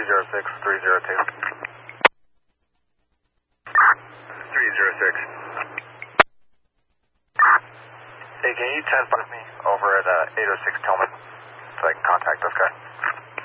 306, 302. 306. Hey, can you 10 with me over at 806 Tillman so I can contact this guy?